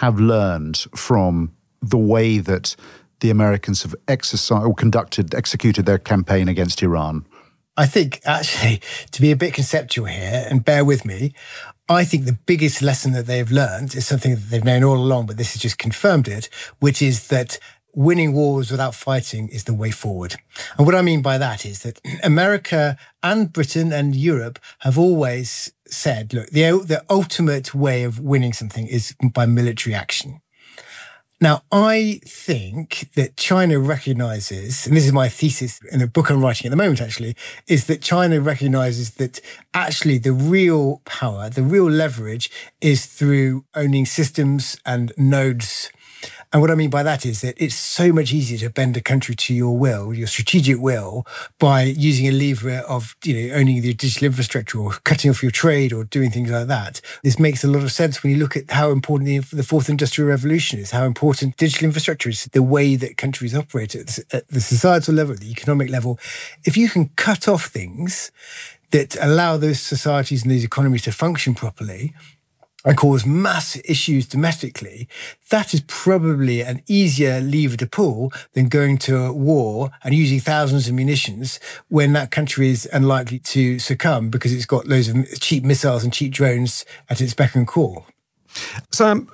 have learned from the way that the Americans have executed their campaign against Iran? I think, actually, to be a bit conceptual here, and bear with me, I think the biggest lesson that they've learned is something that they've known all along, but this has just confirmed it, which is that winning wars without fighting is the way forward. And what I mean by that is that America and Britain and Europe have always said, look, the ultimate way of winning something is by military action. Now, I think that China recognizes, and this is my thesis in the book I'm writing at the moment, actually, is that China recognizes that actually the real power, the real leverage is through owning systems and nodes. And what I mean by that is that it's so much easier to bend a country to your will, your strategic will, by using a lever of, owning the digital infrastructure or cutting off your trade or doing things like that. This makes a lot of sense when you look at how important the fourth industrial revolution is, how important digital infrastructure is, the way that countries operate at the societal level, at the economic level. If you can cut off things that allow those societies and these economies to function properly, and cause mass issues domestically, that is probably an easier lever to pull than going to a war and using thousands of munitions when that country is unlikely to succumb because it's got loads of cheap missiles and cheap drones at its beck and call. Sam,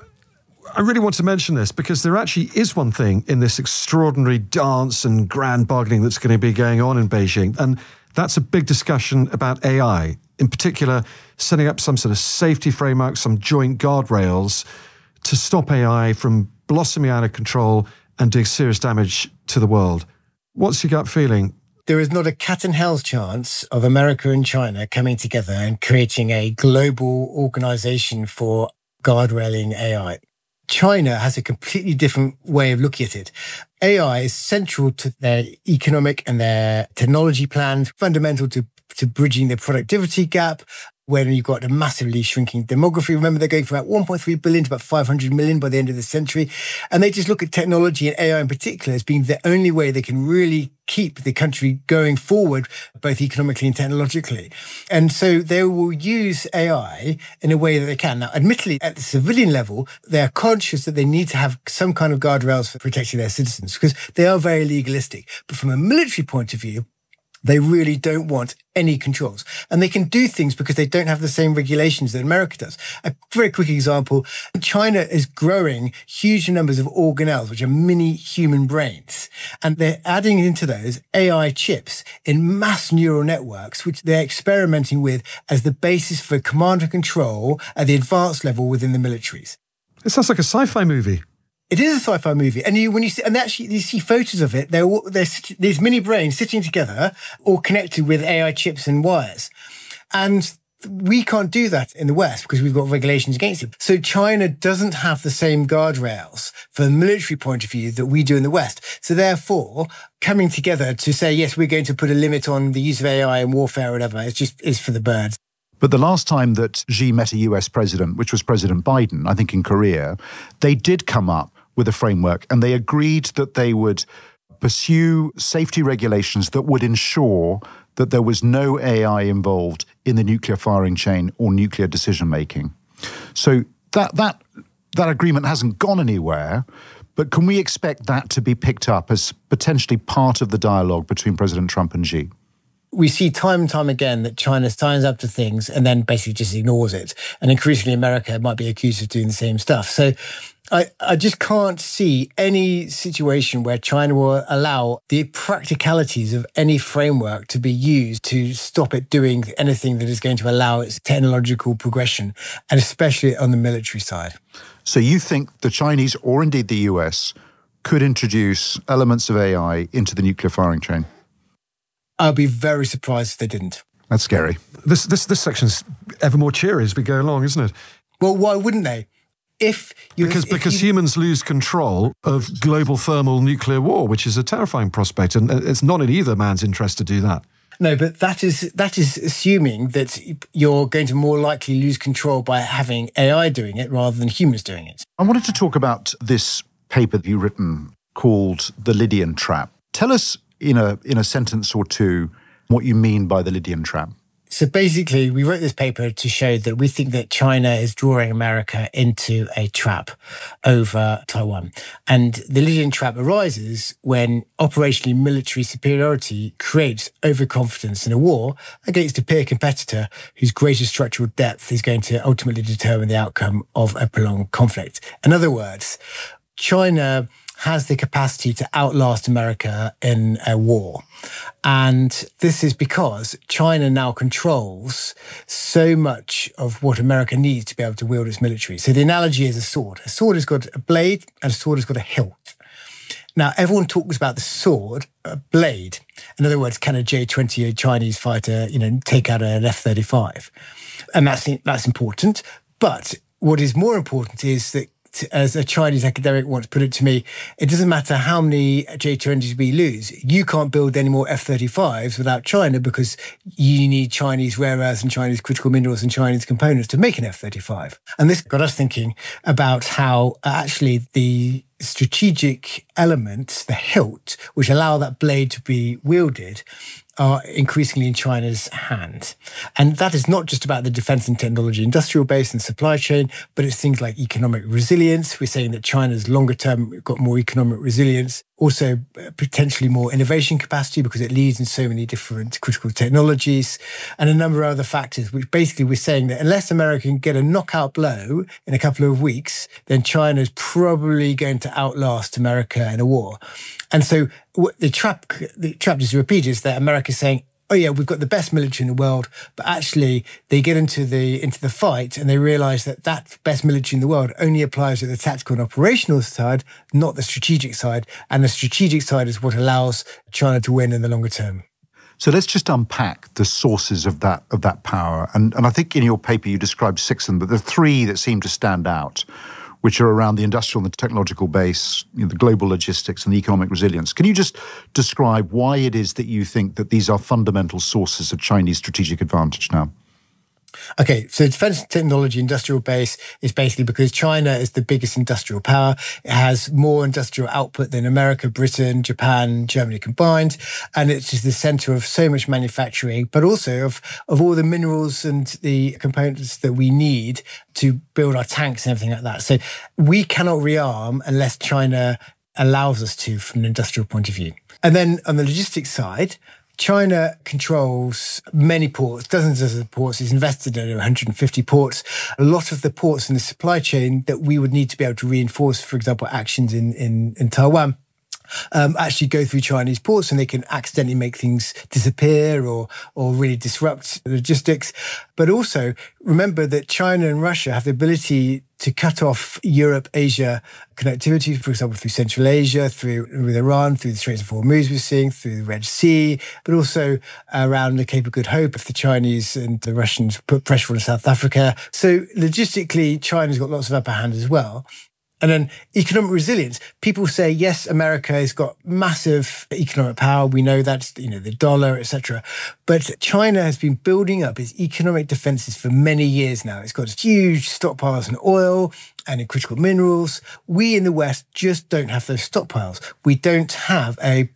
I really want to mention this because there actually is one thing in this extraordinary dance and grand bargaining that's going to be going on in Beijing, and that's a big discussion about AI. In particular, setting up some sort of safety framework, some joint guardrails to stop AI from blossoming out of control and doing serious damage to the world. What's your gut feeling? There is not a cat and hell's chance of America and China coming together and creating a global organization for guardrailing AI. China has a completely different way of looking at it. AI is central to their economic and their technology plans, fundamental to bridging the productivity gap, when you've got a massively shrinking demography. Remember, they're going from about 1.3 billion to about 500 million by the end of the century. And they just look at technology and AI in particular as being the only way they can really keep the country going forward, both economically and technologically. And so they will use AI in a way that they can. Now, admittedly, at the civilian level, they are conscious that they need to have some kind of guardrails for protecting their citizens because they are very legalistic. But from a military point of view, they really don't want any controls. And they can do things because they don't have the same regulations that America does. A very quick example, China is growing huge numbers of organelles, which are mini human brains. And they're adding into those AI chips in mass neural networks, which they're experimenting with as the basis for command and control at the advanced level within the militaries. It sounds like a sci-fi movie. It is a sci-fi movie, and you see photos of it. They're these mini brains sitting together, all connected with AI chips and wires, and we can't do that in the West because we've got regulations against it. So China doesn't have the same guardrails from a military point of view that we do in the West. So therefore, coming together to say yes, we're going to put a limit on the use of AI in warfare or whatever, is for the birds. But the last time that Xi met a US president, which was President Biden, I think in Korea, they did come up with a framework and they agreed that they would pursue safety regulations that would ensure that there was no AI involved in the nuclear firing chain or nuclear decision-making. So that agreement hasn't gone anywhere, but can we expect that to be picked up as potentially part of the dialogue between President Trump and Xi? We see time and time again that China signs up to things and then basically just ignores it. And increasingly America might be accused of doing the same stuff. So I just can't see any situation where China will allow the practicalities of any framework to be used to stop it doing anything that is going to allow its technological progression, and especially on the military side. So you think the Chinese, or indeed the US, could introduce elements of AI into the nuclear firing chain? I'll be very surprised if they didn't. That's scary. This section's ever more cheery as we go along, isn't it? Well, why wouldn't they? Because humans lose control of global thermal nuclear war, which is a terrifying prospect, and it's not in either man's interest to do that. No, but that is assuming that you're going to more likely lose control by having AI doing it rather than humans doing it. I wanted to talk about this paper that you've written called The Lydian Trap. Tell us in a sentence or two what you mean by the Lydian Trap. So basically, we wrote this paper to show that we think that China is drawing America into a trap over Taiwan. And the Lydian trap arises when operationally military superiority creates overconfidence in a war against a peer competitor whose greater structural depth is going to ultimately determine the outcome of a prolonged conflict. In other words, China has the capacity to outlast America in a war. And this is because China now controls so much of what America needs to be able to wield its military. So the analogy is a sword. A sword has got a blade and a sword has got a hilt. Now, everyone talks about the sword, a blade. In other words, can a J-20 Chinese fighter, take out an F-35? And that's important. But what is more important is that, as a Chinese academic once put it to me, it doesn't matter how many J-20s we lose. You can't build any more F-35s without China because you need Chinese rare earths and Chinese critical minerals and Chinese components to make an F-35. And this got us thinking about how actually the strategic elements, the hilt, which allow that blade to be wielded, are increasingly in China's hand. And that is not just about the defense and technology industrial base and supply chain, but it's things like economic resilience. We're saying that China's longer term got more economic resilience, also potentially more innovation capacity because it leads in so many different critical technologies, and a number of other factors, which basically we're saying that unless America can get a knockout blow in a couple of weeks, then China is probably going to outlast America in a war. And so the trap, just to repeat, is that America is saying, oh yeah, we've got the best military in the world, but actually they get into the fight and they realize that best military in the world only applies to the tactical and operational side, not the strategic side. And the strategic side is what allows China to win in the longer term. So let's just unpack the sources of that power. And I think in your paper you described 6 of them, but there are 3 that seem to stand out, which are around the industrial and the technological base, the global logistics and the economic resilience. Can you just describe why it is that you think that these are fundamental sources of Chinese strategic advantage now? Okay, so defense technology industrial base is basically because China is the biggest industrial power. It has more industrial output than America, Britain, Japan, Germany combined. And it's just the center of so much manufacturing, but also of all the minerals and the components that we need to build our tanks and everything like that. So we cannot rearm unless China allows us to from an industrial point of view. And then on the logistics side, China controls many ports, dozens of ports. It's invested in 150 ports. A lot of the ports in the supply chain that we would need to be able to reinforce, for example, actions in Taiwan, actually go through Chinese ports, and they can accidentally make things disappear or really disrupt logistics. But also remember that China and Russia have the ability to cut off Europe-Asia connectivity, for example, through Central Asia, with Iran, through the Straits of Hormuz we're seeing, through the Red Sea, but also around the Cape of Good Hope if the Chinese and the Russians put pressure on South Africa. So logistically, China's got lots of upper hand as well. And then economic resilience. People say, yes, America has got massive economic power. We know that's, the dollar, etc. But China has been building up its economic defenses for many years now. It's got huge stockpiles in oil and in critical minerals. We in the West just don't have those stockpiles. We don't have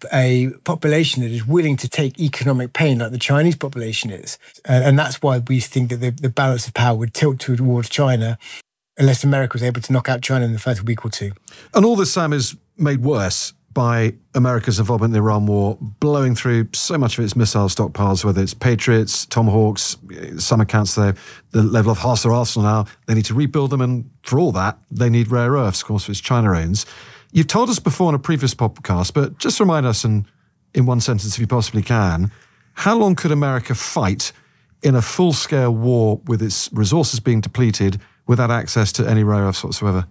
a population that is willing to take economic pain like the Chinese population is. And that's why we think that the balance of power would tilt towards China, unless America was able to knock out China in the first week or two. And all this, Sam, is made worse by America's involvement in the Iran war, blowing through so much of its missile stockpiles, whether it's Patriots, Tomahawks, some accounts the level of half their arsenal now. They need to rebuild them, and for all that, they need rare earths, of course, which China owns. You've told us before on a previous podcast, but just remind us in one sentence, if you possibly can, how long could America fight in a full-scale war with its resources being depleted without access to any rare earths whatsoever?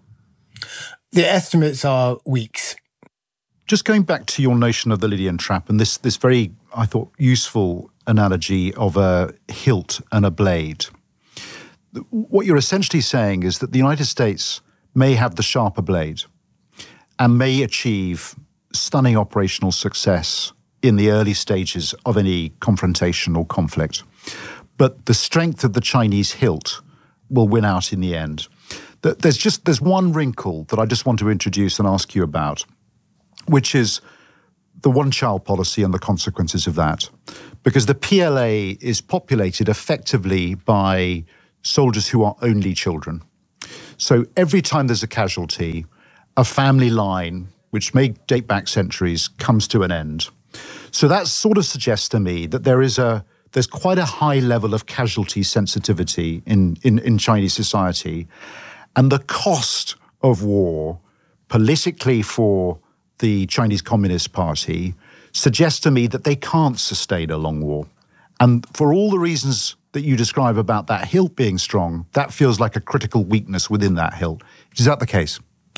The estimates are weeks. Just going back to your notion of the Lydian trap and this very, I thought, useful analogy of a hilt and a blade. What you're essentially saying is that the United States may have the sharper blade and may achieve stunning operational success in the early stages of any confrontation or conflict. But the strength of the Chinese hilt will win out in the end. There's one wrinkle that I just want to introduce and ask you about, which is the one-child policy and the consequences of that. Because the PLA is populated effectively by soldiers who are only children. So every time there's a casualty, a family line, which may date back centuries, comes to an end. So that sort of suggests to me that there's quite a high level of casualty sensitivity in Chinese society. And the cost of war politically for the Chinese Communist Party suggests to me that they can't sustain a long war. And for all the reasons that you describe about that hilt being strong, that feels like a critical weakness within that hilt. Is that the case?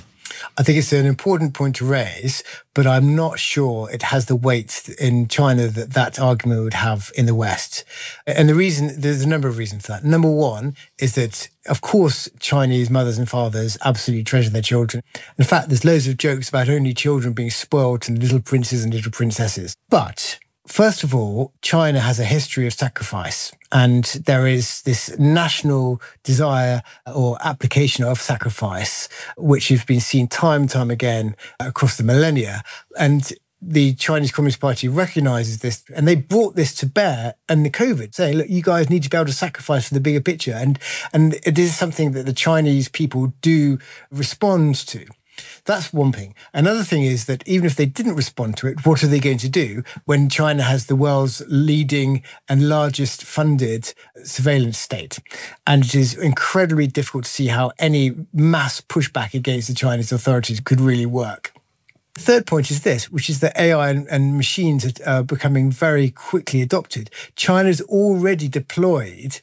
I think it's an important point to raise, but I'm not sure it has the weight in China that that argument would have in the West. And there's a number of reasons for that. Number one is that, of course, Chinese mothers and fathers absolutely treasure their children. In fact, there's loads of jokes about only children being spoilt and little princes and little princesses. But first of all, China has a history of sacrifice, and there is this national desire or application of sacrifice, which has been seen time and time again across the millennia. And the Chinese Communist Party recognizes this, and they brought this to bear in the COVID, saying, look, you guys need to be able to sacrifice for the bigger picture. And it is something that the Chinese people do respond to. That's one thing. Another thing is that even if they didn't respond to it, what are they going to do when China has the world's leading and largest funded surveillance state? And it is incredibly difficult to see how any mass pushback against the Chinese authorities could really work. The third point is this, which is that AI and machines are becoming very quickly adopted. China's already deployed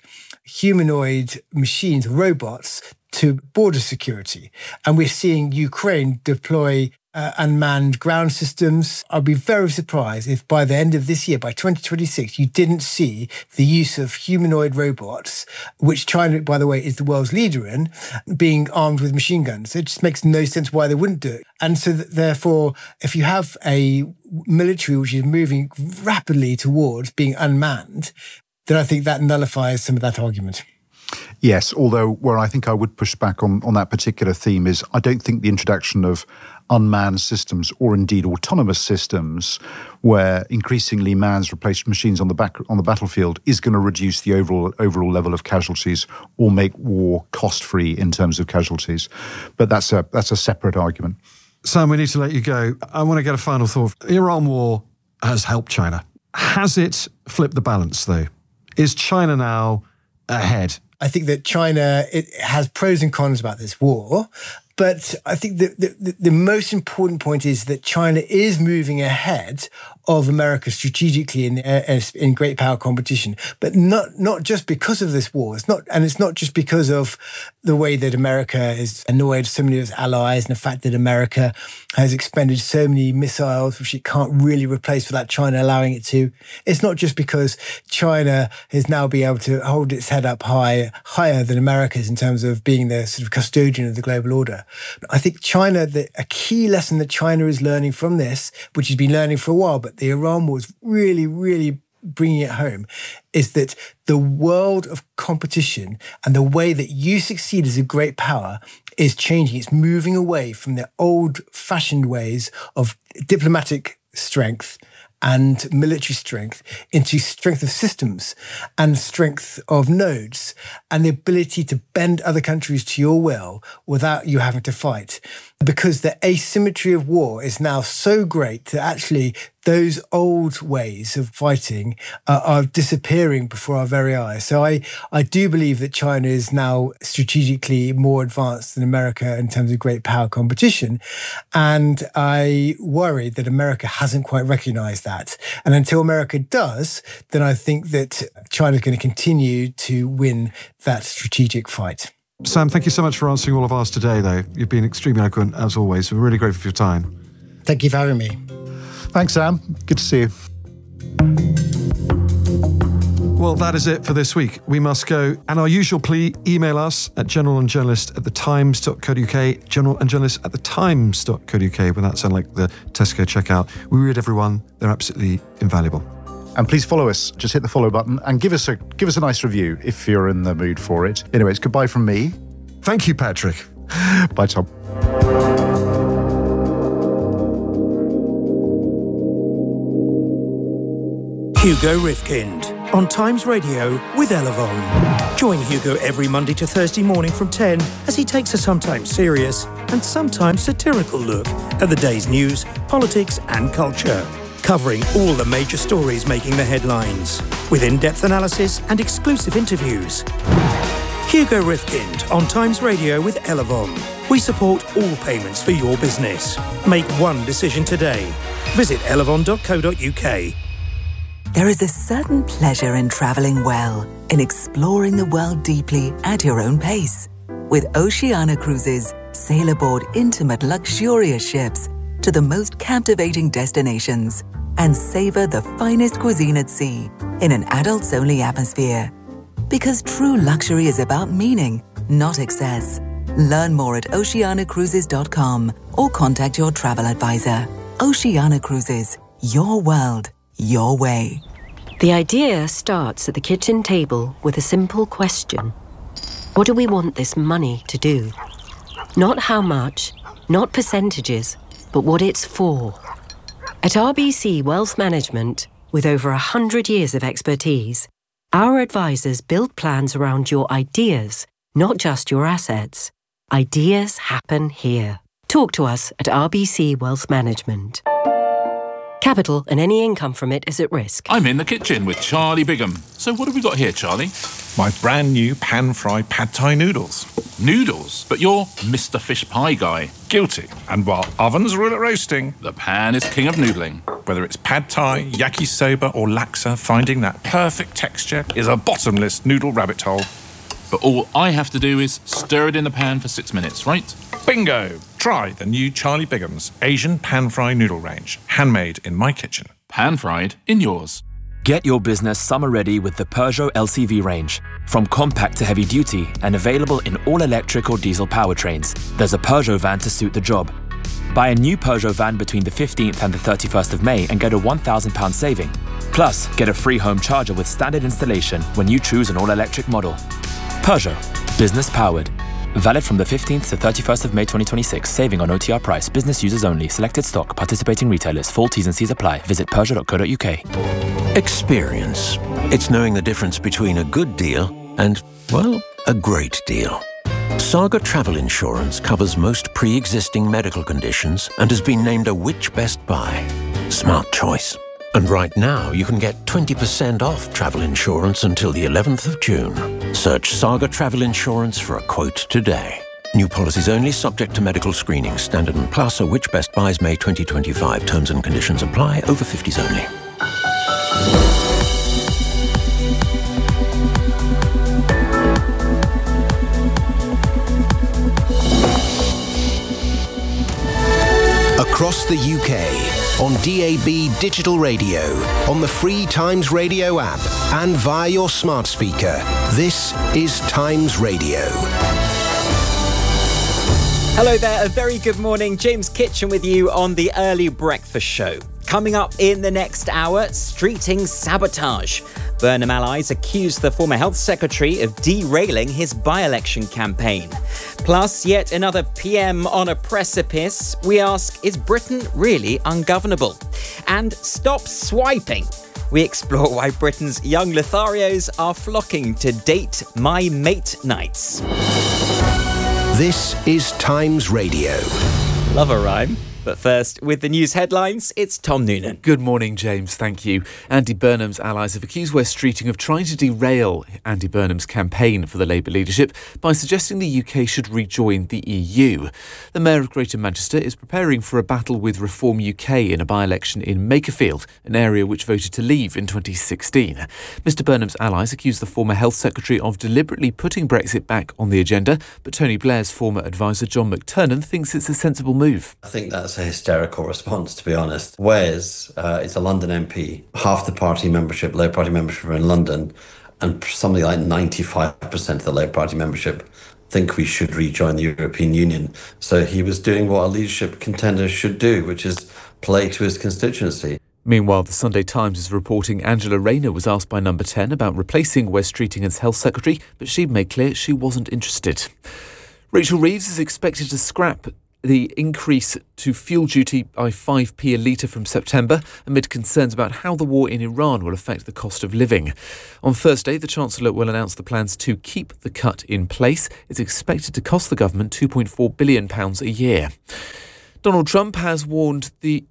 humanoid machines, robots, to border security. And we're seeing Ukraine deploy unmanned ground systems. I'd be very surprised if by the end of this year, by 2026, you didn't see the use of humanoid robots, which China, by the way, is the world's leader in, being armed with machine guns. It just makes no sense why they wouldn't do it. And so therefore, if you have a military which is moving rapidly towards being unmanned, then I think that nullifies some of that argument. Yes, although where I think I would push back on that particular theme is I don't think the introduction of unmanned systems or indeed autonomous systems where increasingly mans replace machines on the battlefield is going to reduce the overall level of casualties or make war cost-free in terms of casualties. But that's a separate argument. Sam, we need to let you go. I want to get a final thought. The Iran war has helped China. Has it flipped the balance, though? Is China now ahead? I think that China, it has pros and cons about this war, but I think the most important point is that China is moving ahead of America strategically in great power competition, but not just because of this war. It's not just because of the way that America is annoyed so many of its allies and the fact that America has expended so many missiles which it can't really replace without China allowing it to. It's not just because China has now been able to hold its head up higher than America's in terms of being the sort of custodian of the global order. I think China, a key lesson that China is learning from this, which has been learning for a while, but the Iran war is really, really bringing it home, is that the world of competition and the way that you succeed as a great power is changing. It's moving away from the old-fashioned ways of diplomatic strength and military strength into strength of systems and strength of nodes and the ability to bend other countries to your will without you having to fight. Because the asymmetry of war is now so great that actually those old ways of fighting are disappearing before our very eyes. So I do believe that China is now strategically more advanced than America in terms of great power competition. And I worry that America hasn't quite recognized that. And until America does, then I think that China is going to continue to win that strategic fight. Sam, thank you so much for answering all of ours today, though. You've been extremely eloquent, as always. We're really grateful for your time. Thank you for having me. Thanks, Sam. Good to see you. Well, that is it for this week. We must go. And our usual plea, email us at generalandjournalist@thetimes.co.uk, generalandjournalist@thetimes.co.uk, when that sounds like the Tesco checkout. We read everyone. They're absolutely invaluable. And please follow us. Just hit the follow button and give us a nice review if you're in the mood for it. Anyway, it's goodbye from me. Thank you, Patrick. Bye, Tom. Hugo Rifkind on Times Radio with Elavon. Join Hugo every Monday to Thursday morning from 10 as he takes a sometimes serious and sometimes satirical look at the day's news, politics and culture, covering all the major stories making the headlines, with in-depth analysis and exclusive interviews. Hugo Rifkind on Times Radio with Elavon. We support all payments for your business. Make one decision today. Visit elavon.co.uk. There is a certain pleasure in travelling well, in exploring the world deeply at your own pace. With Oceania Cruises, sail aboard intimate, luxurious ships to the most captivating destinations and savour the finest cuisine at sea in an adults-only atmosphere. Because true luxury is about meaning, not excess. Learn more at oceanacruises.com or contact your travel advisor. Oceania Cruises, your world, your way. The idea starts at the kitchen table with a simple question. What do we want this money to do? Not how much, not percentages, but what it's for. At RBC Wealth Management, with over 100 years of expertise, our advisors build plans around your ideas, not just your assets. Ideas happen here. Talk to us at RBC Wealth Management. Capital and any income from it is at risk. I'm in the kitchen with Charlie Bigham. So what have we got here, Charlie? My brand new pan-fried pad thai noodles. Noodles? But you're Mr. Fish Pie guy. Guilty. And while ovens rule at roasting, the pan is king of noodling. Whether it's pad thai, yakisoba or laksa, finding that perfect texture is a bottomless noodle rabbit hole. But all I have to do is stir it in the pan for 6 minutes, right? Bingo! Try the new Charlie Bigham's Asian pan-fried noodle range. Handmade in my kitchen. Pan-fried in yours. Get your business summer ready with the Peugeot LCV range. From compact to heavy duty and available in all electric or diesel powertrains, there's a Peugeot van to suit the job. Buy a new Peugeot van between the 15th and the 31st of May and get a £1,000 saving. Plus, get a free home charger with standard installation when you choose an all-electric model. Peugeot. Business powered. Valid from the 15th to 31st of May 2026. Saving on OTR price. Business users only. Selected stock. Participating retailers. Full T's and C's apply. Visit Peugeot.co.uk. Experience. It's knowing the difference between a good deal and, well, a great deal. Saga Travel Insurance covers most pre-existing medical conditions and has been named a Which Best Buy. Smart choice. And right now, you can get 20% off travel insurance until the 11th of June. Search Saga Travel Insurance for a quote today. New policies only, subject to medical screening. Standard and Plus or Which Best Buys May 2025. Terms and conditions apply. Over 50s only. Across the UK, on DAB digital radio, on the free Times Radio app, and via your smart speaker. This is Times Radio. Hello there, a very good morning. James Kitchen with you on the Early Breakfast Show. Coming up in the next hour, streeting sabotage. Burnham allies accuse the former Health Secretary of derailing his by-election campaign. Plus, yet another PM on a precipice. We ask, is Britain really ungovernable? And stop swiping. We explore why Britain's young Lotharios are flocking to date my mate nights. This is Times Radio. Love a rhyme. But first, with the news headlines, it's Tom Noonan. Good morning, James. Thank you. Andy Burnham's allies have accused Wes Streeting of trying to derail Andy Burnham's campaign for the Labour leadership by suggesting the UK should rejoin the EU. The Mayor of Greater Manchester is preparing for a battle with Reform UK in a by-election in Makerfield, an area which voted to leave in 2016. Mr Burnham's allies accuse the former Health Secretary of deliberately putting Brexit back on the agenda, but Tony Blair's former advisor John McTernan thinks it's a sensible move. I think that's a hysterical response, to be honest. Wes is a London MP. Half the party membership, Labour Party membership are in London, and something like 95% of the Labour Party membership think we should rejoin the European Union. So he was doing what a leadership contender should do, which is play to his constituency. Meanwhile, the Sunday Times is reporting Angela Rayner was asked by Number 10 about replacing Wes Streeting as Health Secretary, but she made clear she wasn't interested. Rachel Reeves is expected to scrap the increase to fuel duty by 5p a litre from September amid concerns about how the war in Iran will affect the cost of living. On Thursday, the Chancellor will announce the plans to keep the cut in place. It's expected to cost the government £2.4 billion a year. Donald Trump has warned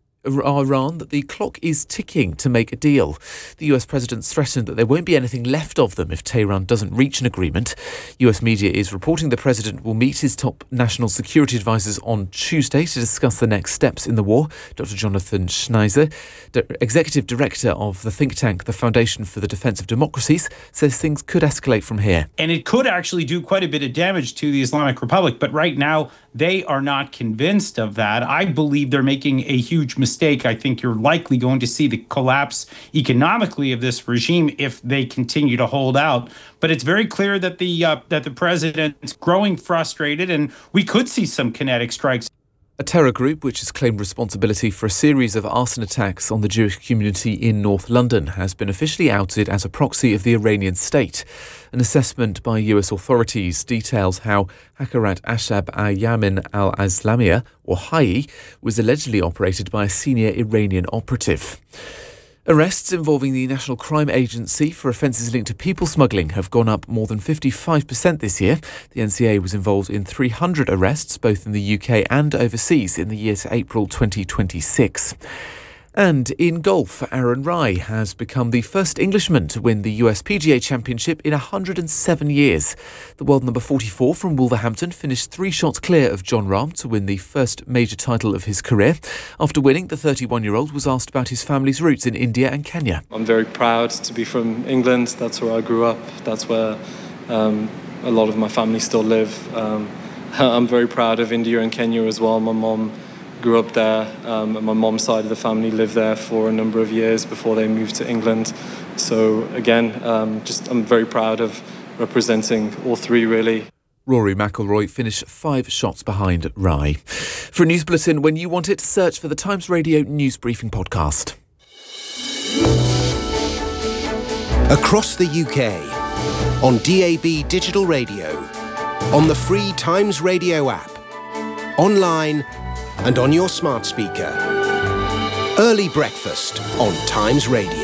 Iran that the clock is ticking to make a deal. The US president's threatened that there won't be anything left of them if Tehran doesn't reach an agreement. US media is reporting the president will meet his top national security advisors on Tuesday to discuss the next steps in the war. Dr. Jonathan Schneiser, executive director of the think tank, the Foundation for the Defense of Democracies, says things could escalate from here. And it could actually do quite a bit of damage to the Islamic Republic. But right now, they are not convinced of that. I believe they're making a huge mistake. I think you're likely going to see the collapse economically of this regime if they continue to hold out. But it's very clear that the president's growing frustrated, and we could see some kinetic strikes. A terror group which has claimed responsibility for a series of arson attacks on the Jewish community in North London has been officially outed as a proxy of the Iranian state. An assessment by US authorities details how Hakarat Ashab al-Yamin al-Islamiyah, or HAI, was allegedly operated by a senior Iranian operative. Arrests involving the National Crime Agency for offences linked to people smuggling have gone up more than 55% this year. The NCA was involved in 300 arrests, both in the UK and overseas, in the year to April 2026. And in golf, Aaron Rai has become the first Englishman to win the US PGA Championship in 107 years. The world number 44 from Wolverhampton finished 3 shots clear of Jon Rahm to win the first major title of his career. After winning, the 31-year-old was asked about his family's roots in India and Kenya. I'm very proud to be from England. That's where I grew up. That's where a lot of my family still live. I'm very proud of India and Kenya as well. My mom grew up there, and my mom's side of the family lived there for a number of years before they moved to England. So again, I'm very proud of representing all three, really. Rory McIlroy finished 5 shots behind Rai. For a news bulletin, when you want it, search for the Times Radio News Briefing podcast. Across the UK, on DAB digital radio, on the free Times Radio app, online and on your smart speaker. Early breakfast on Times Radio.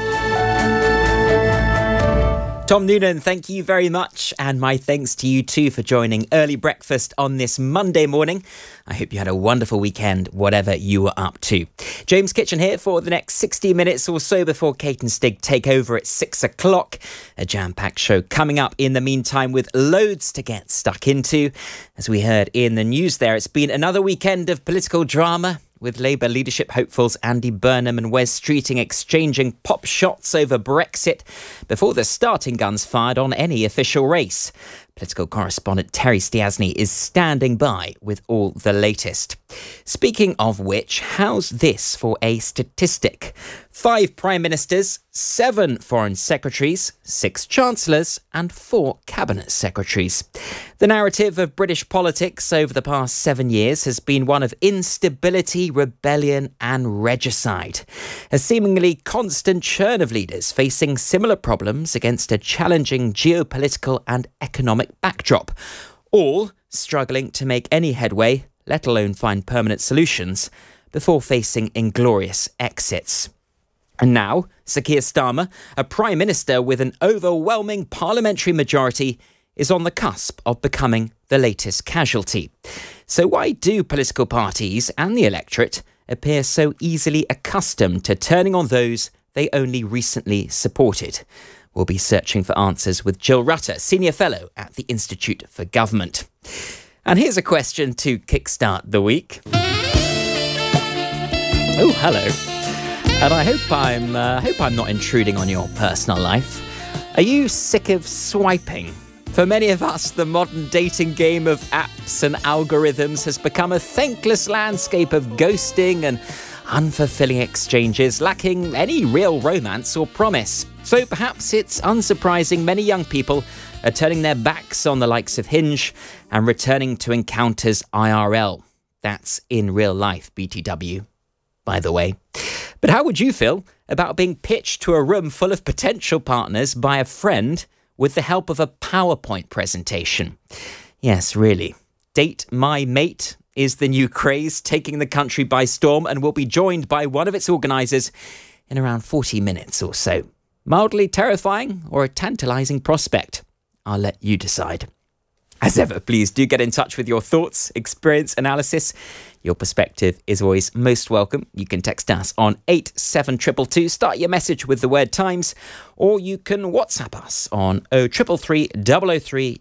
Tom Noonan, thank you very much. And my thanks to you too for joining Early Breakfast on this Monday morning. I hope you had a wonderful weekend, whatever you were up to. James Kitchen here for the next 60 minutes or so before Kate and Stig take over at 6 o'clock. A jam-packed show coming up in the meantime with loads to get stuck into. As we heard in the news there, it's been another weekend of political drama, with Labour leadership hopefuls Andy Burnham and Wes Streeting exchanging pop shots over Brexit before the starting guns fired on any official race. Political correspondent Terry Stiasny is standing by with all the latest. Speaking of which, how's this for a statistic? 5 prime ministers, 7 foreign secretaries, 6 chancellors and 4 cabinet secretaries. The narrative of British politics over the past 7 years has been one of instability, rebellion and regicide. A seemingly constant churn of leaders facing similar problems against a challenging geopolitical and economic backdrop, all struggling to make any headway, let alone find permanent solutions, before facing inglorious exits. And now, Sir Keir Starmer, a Prime Minister with an overwhelming parliamentary majority, is on the cusp of becoming the latest casualty. So why do political parties and the electorate appear so easily accustomed to turning on those they only recently supported? We'll be searching for answers with Jill Rutter, Senior Fellow at the Institute for Government. And here's a question to kickstart the week. Oh, hello. And I hope I'm not intruding on your personal life. Are you sick of swiping? For many of us, the modern dating game of apps and algorithms has become a thankless landscape of ghosting and unfulfilling exchanges, lacking any real romance or promise. So perhaps it's unsurprising many young people are turning their backs on the likes of Hinge and returning to encounters IRL. That's in real life, BTW, by the way. But how would you feel about being pitched to a room full of potential partners by a friend with the help of a PowerPoint presentation? Yes, really. Date My Mate is the new craze taking the country by storm, and we'll be joined by one of its organisers in around 40 minutes or so. Mildly terrifying or a tantalising prospect? I'll let you decide. As ever, please do get in touch with your thoughts, experience, analysis. Your perspective is always most welcome. You can text us on 87222. Start your message with the word Times, or you can WhatsApp us on 0333 003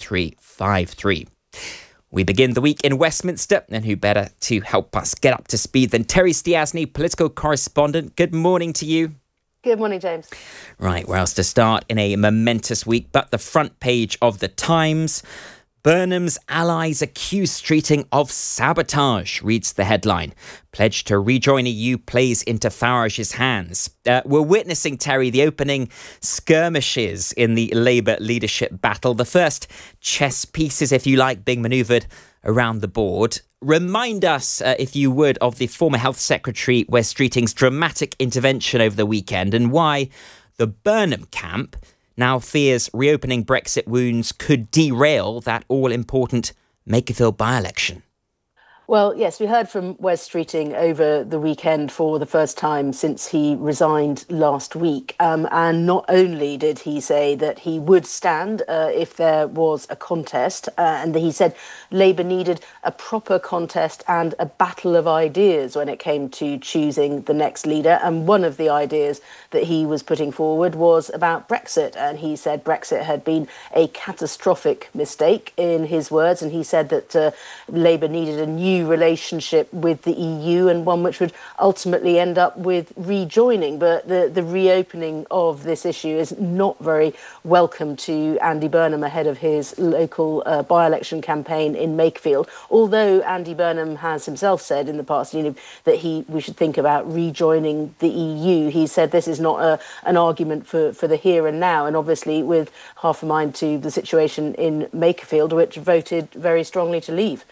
2353. We begin the week in Westminster, and who better to help us get up to speed than Terry Stiasny, political correspondent. Good morning to you. Good morning, James. Right, where else to start in a momentous week but the front page of the Times? Burnham's allies accuse Streeting of sabotage, reads the headline. Pledge to rejoin EU plays into Farage's hands. We're witnessing, Terry, the opening skirmishes in the Labour leadership battle. The first chess pieces, if you like, being manoeuvred around the board. Remind us, if you would, of the former Health Secretary Wes Streeting's dramatic intervention over the weekend and why the Burnham camp now fears reopening Brexit wounds could derail that all-important Makerfield by-election. Well, yes, we heard from Wes Streeting over the weekend for the first time since he resigned last week. And not only did he say that he would stand if there was a contest, and he said Labour needed a proper contest and a battle of ideas when it came to choosing the next leader. And one of the ideas that he was putting forward was about Brexit. And he said Brexit had been a catastrophic mistake, in his words. And he said that Labour needed a new relationship with the EU, and one which would ultimately end up with rejoining. But the reopening of this issue is not very welcome to Andy Burnham ahead of his local by-election campaign in Makerfield. Although Andy Burnham has himself said in the past, that we should think about rejoining the EU. He said this is not an argument for the here and now, and obviously with half a mind to the situation in Makerfield, which voted very strongly to leave.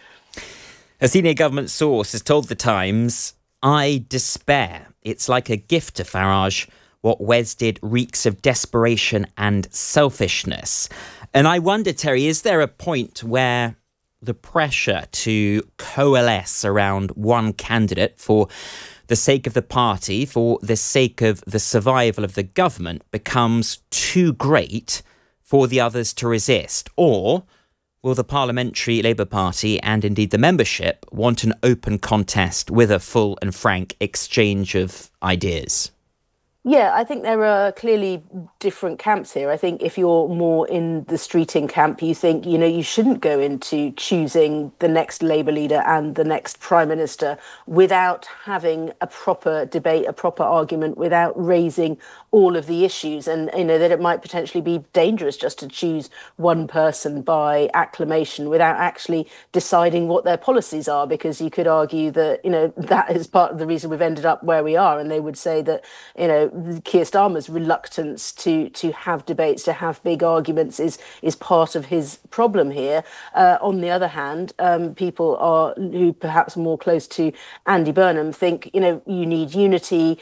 A senior government source has told The Times, I despair. It's like a gift to Farage. What Wes did reeks of desperation and selfishness. And I wonder, Terry, is there a point where the pressure to coalesce around one candidate for the sake of the party, for the sake of the survival of the government, becomes too great for the others to resist? Or will the Parliamentary Labour Party and indeed the membership want an open contest with a full and frank exchange of ideas? Yeah, I think there are clearly different camps here. I think if you're more in the Streeting camp, you think, you shouldn't go into choosing the next Labour leader and the next Prime Minister without having a proper debate, a proper argument, without raising all of the issues, and that it might potentially be dangerous just to choose one person by acclamation without actually deciding what their policies are, because you could argue that that is part of the reason we've ended up where we are. And they would say that Keir Starmer's reluctance to have debates, to have big arguments, is part of his problem here. On the other hand, people who perhaps more close to Andy Burnham think you need unity.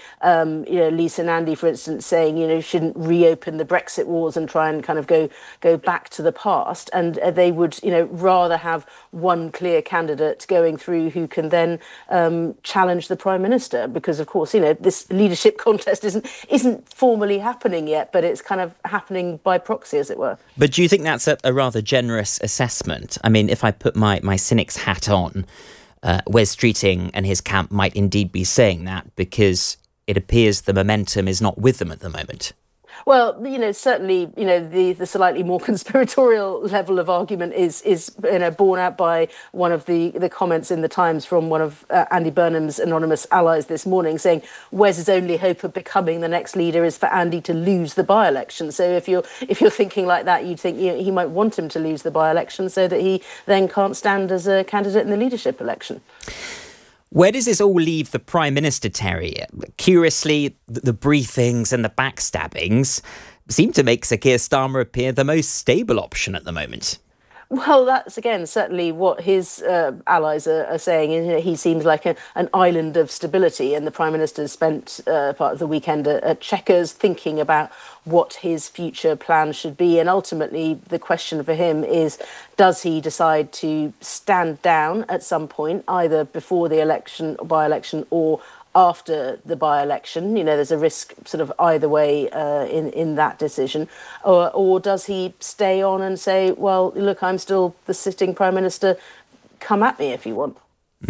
Lisa Nandy, for instance, saying shouldn't reopen the Brexit wars and try and kind of go back to the past, and they would rather have one clear candidate going through who can then challenge the Prime Minister, because of course this leadership contest isn't formally happening yet, but it's kind of happening by proxy, as it were. But do you think that's a rather generous assessment? I mean, if I put my cynic's hat on, Wes Streeting and his camp might indeed be saying that because it appears the momentum is not with them at the moment. Well, certainly, the slightly more conspiratorial level of argument is borne out by one of the comments in the Times from one of Andy Burnham's anonymous allies this morning, saying Wes's only hope of becoming the next leader is for Andy to lose the by-election. So if you're thinking like that, you'd think he might want him to lose the by-election so that he then can't stand as a candidate in the leadership election. Where does this all leave the Prime Minister, Terry? Curiously, the briefings and the backstabbings seem to make Sir Keir Starmer appear the most stable option at the moment. Well, that's again certainly what his allies are saying. He seems like an island of stability, and the Prime Minister spent part of the weekend at Chequers thinking about what his future plan should be. And ultimately, the question for him is, does he decide to stand down at some point, either before the election, by-election, or after the by-election? There's a risk sort of either way in that decision. Or does he stay on and say, well, look, I'm still the sitting Prime Minister, come at me if you want?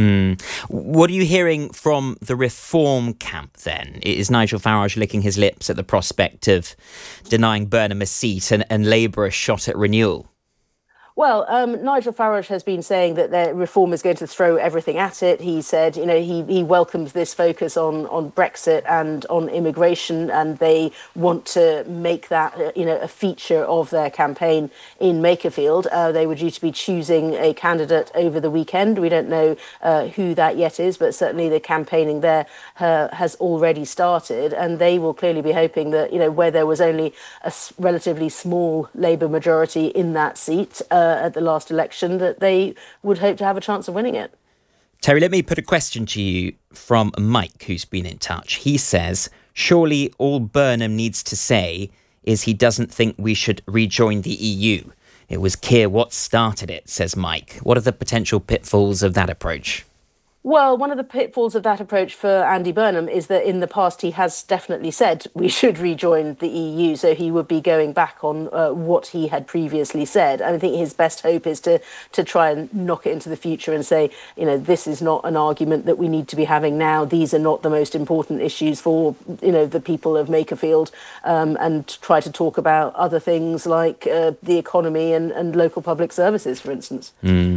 What are you hearing from the reform camp then? Is Nigel Farage licking his lips at the prospect of denying Burnham a seat and Labour a shot at renewal? Well, Nigel Farage has been saying that the reform is going to throw everything at it. He said, he welcomes this focus on Brexit and on immigration, and they want to make that, a feature of their campaign in Makerfield. They were due to be choosing a candidate over the weekend. We don't know who that yet is, but certainly the campaigning there has already started, and they will clearly be hoping that, where there was only a relatively small Labour majority in that seat, at the last election, that they would hope to have a chance of winning it. Terry, let me put a question to you from Mike, who's been in touch. He says, surely all Burnham needs to say is he doesn't think we should rejoin the EU. It was Keir what started it, says Mike. What are the potential pitfalls of that approach? Well, one of the pitfalls of that approach for Andy Burnham is that in the past he has definitely said we should rejoin the EU, so he would be going back on what he had previously said. I think his best hope is to try and knock it into the future and say, this is not an argument that we need to be having now. These are not the most important issues for, the people of Makerfield, and try to talk about other things like the economy and local public services, for instance.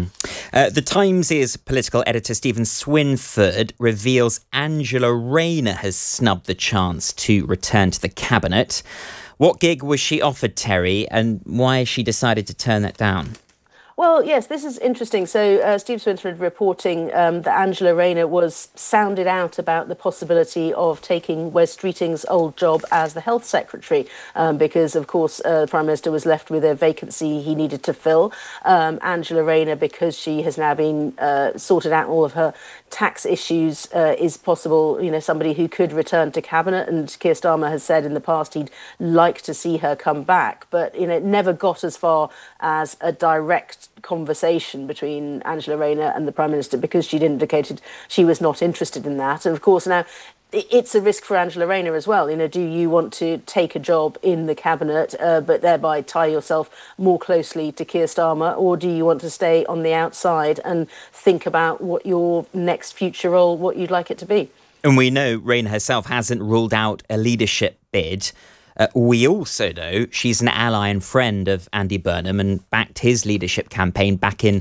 The Times' political editor Stephen Swinford reveals Angela Rayner has snubbed the chance to return to the cabinet. What gig was she offered, Terry, and why has she decided to turn that down? Well, yes, this is interesting. So Steve Swinford reporting that Angela Rayner was sounded out about the possibility of taking Wes Streeting's old job as the Health Secretary, because, of course, the Prime Minister was left with a vacancy he needed to fill. Angela Rayner, because she has now been sorted out all of her tax issues, is possible, somebody who could return to Cabinet. And Keir Starmer has said in the past he'd like to see her come back. But, it never got as far as a direct conversation between Angela Rayner and the Prime Minister, because she'd indicated she was not interested in that. And of course now it's a risk for Angela Rayner as well. Do you want to take a job in the cabinet but thereby tie yourself more closely to Keir Starmer, or do you want to stay on the outside and think about what your next future role, what you'd like it to be? And we know Rayner herself hasn't ruled out a leadership bid. We also know she's an ally and friend of Andy Burnham and backed his leadership campaign back in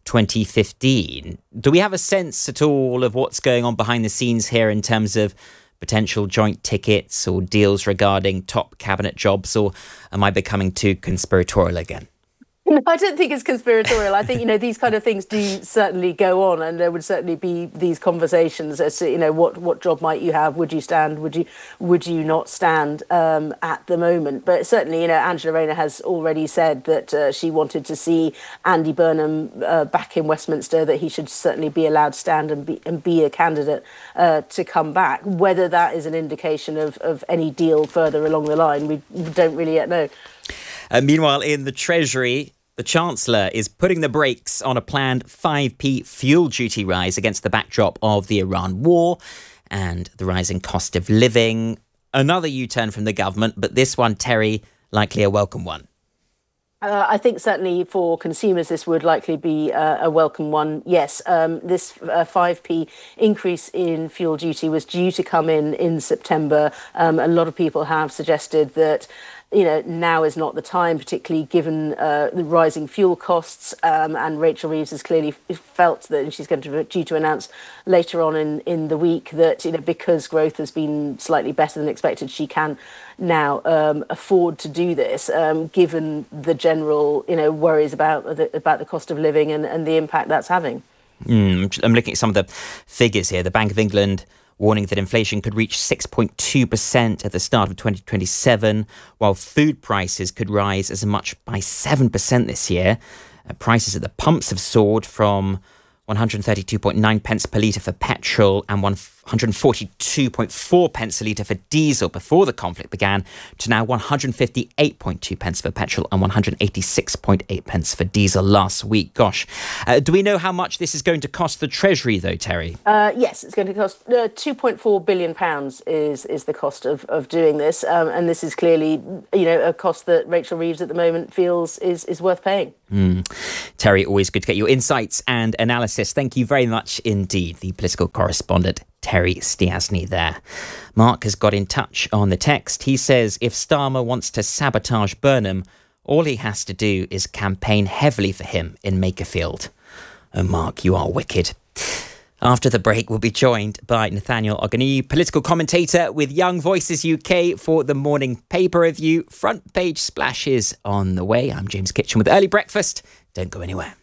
2015. Do we have a sense at all of what's going on behind the scenes here in terms of potential joint tickets or deals regarding top cabinet jobs, or am I becoming too conspiratorial again? No, I don't think it's conspiratorial. I think, these kind of things do certainly go on, and there would certainly be these conversations as to, what job might you have? Would you stand? Would you not stand at the moment? But certainly, Angela Rayner has already said that she wanted to see Andy Burnham back in Westminster, that he should certainly be allowed to stand and be a candidate to come back. Whether that is an indication of any deal further along the line, we don't really yet know. Meanwhile, in the Treasury, the Chancellor is putting the brakes on a planned 5p fuel duty rise against the backdrop of the Iran war and the rising cost of living. Another U-turn from the government, but this one, Terry, likely a welcome one. I think certainly for consumers this would likely be a welcome one. Yes, this 5p increase in fuel duty was due to come in September. A lot of people have suggested that now is not the time, particularly given the rising fuel costs. And Rachel Reeves has clearly felt that, and she's due to announce later on in the week that, because growth has been slightly better than expected, she can now afford to do this, given the general, worries about the cost of living and the impact that's having. I'm looking at some of the figures here. The Bank of England warning that inflation could reach 6.2% at the start of 2027, while food prices could rise as much by 7% this year. Prices at the pumps have soared from 132.9 pence per litre for petrol and 142.4 pence a litre for diesel before the conflict began, to now 158.2 pence for petrol and 186.8 pence for diesel last week. Gosh. Do we know how much this is going to cost the Treasury, though, Terry? Yes, it's going to cost £2.4 billion is the cost of doing this. And this is clearly, a cost that Rachel Reeves at the moment feels is worth paying. Terry, always good to get your insights and analysis. Thank you very much indeed. The political correspondent, Terry Stiasny there. Mark has got in touch on the text. He says if Starmer wants to sabotage Burnham, all he has to do is campaign heavily for him in Makerfield. Oh, Mark, you are wicked. After the break, we'll be joined by Nathaniel Ogani, political commentator with Young Voices UK for the morning paper review. Front page splashes on the way. I'm James Kitchen with Early Breakfast. Don't go anywhere.